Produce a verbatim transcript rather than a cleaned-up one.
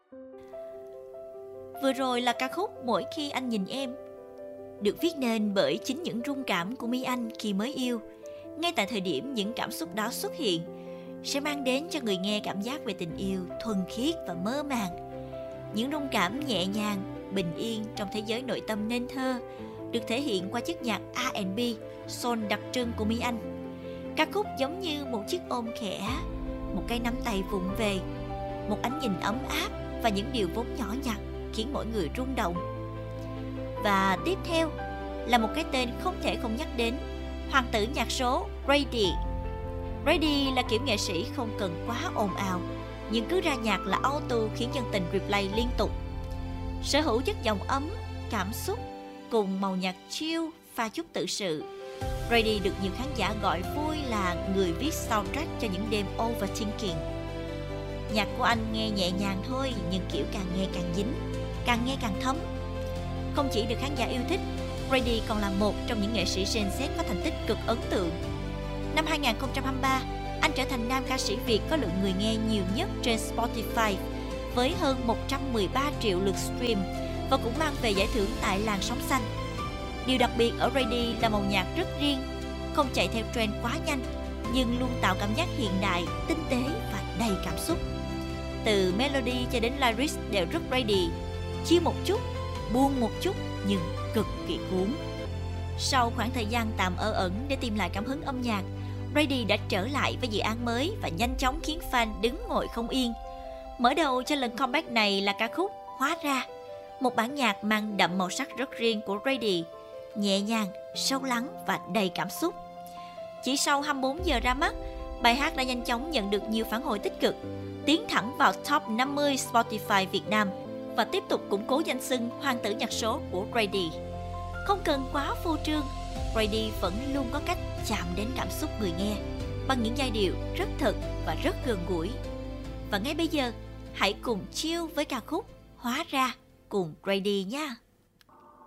Vừa rồi là ca khúc Mỗi Khi Anh Nhìn Em, được viết nên bởi chính những rung cảm của My Anh khi mới yêu. Ngay tại thời điểm những cảm xúc đó xuất hiện, sẽ mang đến cho người nghe cảm giác về tình yêu thuần khiết và mơ màng. Những rung cảm nhẹ nhàng, bình yên trong thế giới nội tâm nên thơ, được thể hiện qua chất nhạc R and B, soul đặc trưng của My Anh. Ca khúc giống như một chiếc ôm khẽ, một cái nắm tay vụng về, một ánh nhìn ấm áp và những điều vốn nhỏ nhặt khiến mỗi người rung động. Và tiếp theo là một cái tên không thể không nhắc đến, hoàng tử nhạc số Grady. Grady là kiểu nghệ sĩ không cần quá ồn ào, nhưng cứ ra nhạc là auto khiến dân tình replay liên tục. Sở hữu chất giọng ấm, cảm xúc cùng màu nhạc chill pha chút tự sự, Grady được nhiều khán giả gọi vui là người viết soundtrack cho những đêm overthinking. Nhạc của anh nghe nhẹ nhàng thôi, nhưng kiểu càng nghe càng dính, càng nghe càng thấm. Không chỉ được khán giả yêu thích, Grady còn là một trong những nghệ sĩ Gen Z có thành tích cực ấn tượng. Năm hai không hai ba, anh trở thành nam ca sĩ Việt có lượng người nghe nhiều nhất trên Spotify với hơn một trăm mười ba triệu lượt stream và cũng mang về giải thưởng tại làng Sóng Xanh. Điều đặc biệt ở Grady là màu nhạc rất riêng, không chạy theo trend quá nhanh, nhưng luôn tạo cảm giác hiện đại, tinh tế và đầy cảm xúc. Từ melody cho đến lyrics đều rất Grady, chill một chút, buông một chút nhưng cực kỳ cuốn. Sau khoảng thời gian tạm ở ẩn để tìm lại cảm hứng âm nhạc, Grady đã trở lại với dự án mới và nhanh chóng khiến fan đứng ngồi không yên. Mở đầu cho lần comeback này là ca khúc Hóa Ra, một bản nhạc mang đậm màu sắc rất riêng của Grady, nhẹ nhàng, sâu lắng và đầy cảm xúc. Chỉ sau hai mươi bốn giờ ra mắt, bài hát đã nhanh chóng nhận được nhiều phản hồi tích cực, tiến thẳng vào top năm mươi Spotify Việt Nam và tiếp tục củng cố danh xưng hoàng tử nhạc số của Grady. Không cần quá phô trương, Grady vẫn luôn có cách chạm đến cảm xúc người nghe bằng những giai điệu rất thật và rất gần gũi. Và ngay bây giờ, hãy cùng chill với ca khúc Hóa Ra cùng Grady nha.